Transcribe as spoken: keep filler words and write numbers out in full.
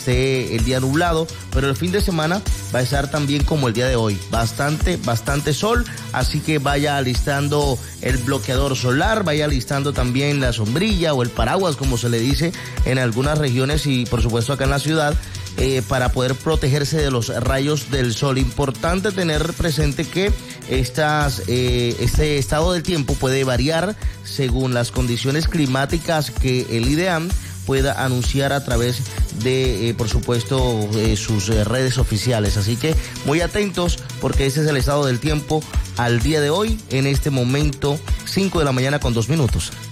esté el día nublado, pero el fin de semana va a estar también como el día de hoy, bastante, bastante sol, así que vaya alistando el bloqueador solar, vaya alistando también la sombrilla o el paraguas, como se le dice en algunas regiones y por supuesto acá en la ciudad, eh, para poder protegerse de los rayos del sol. Importante tener presente que estas, eh, este estado del tiempo puede variar según las condiciones climáticas que el IDEAM pueda anunciar a través de, eh, por supuesto, eh, sus eh, redes oficiales. Así que muy atentos porque ese es el estado del tiempo al día de hoy, en este momento, cinco de la mañana con dos minutos.